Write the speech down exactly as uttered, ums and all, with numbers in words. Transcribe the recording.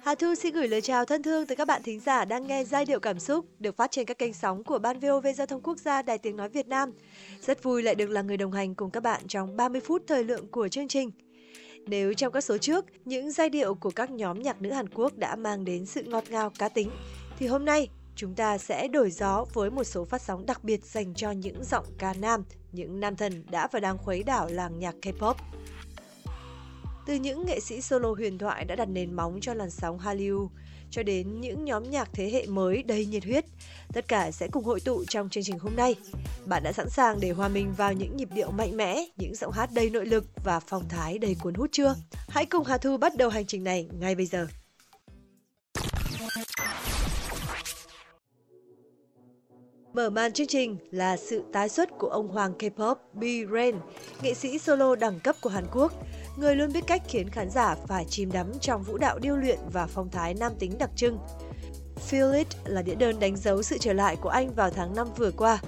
Hà Thu xin gửi lời chào thân thương tới các bạn thính giả đang nghe Giai điệu cảm xúc được phát trên các kênh sóng của Ban vê o vê Giao thông Quốc gia Đài Tiếng nói Việt Nam. Rất vui lại được là người đồng hành cùng các bạn trong ba mươi phút thời lượng của chương trình. Nếu trong các số trước, những giai điệu của các nhóm nhạc nữ Hàn Quốc đã mang đến sự ngọt ngào cá tính, thì hôm nay chúng ta sẽ đổi gió với một số phát sóng đặc biệt dành cho những giọng ca nam, những nam thần đã và đang khuấy đảo làng nhạc K-pop. Từ những nghệ sĩ solo huyền thoại đã đặt nền móng cho làn sóng Hallyu, cho đến những nhóm nhạc thế hệ mới đầy nhiệt huyết, tất cả sẽ cùng hội tụ trong chương trình hôm nay. Bạn đã sẵn sàng để hòa mình vào những nhịp điệu mạnh mẽ, những giọng hát đầy nội lực và phong thái đầy cuốn hút chưa? Hãy cùng Hà Thu bắt đầu hành trình này ngay bây giờ! Mở màn chương trình là sự tái xuất của ông hoàng K-pop B-Rain, nghệ sĩ solo đẳng cấp của Hàn Quốc, người luôn biết cách khiến khán giả phải chìm đắm trong vũ đạo điêu luyện và phong thái nam tính đặc trưng. Feel It là đĩa đơn đánh dấu sự trở lại của anh vào tháng năm vừa qua.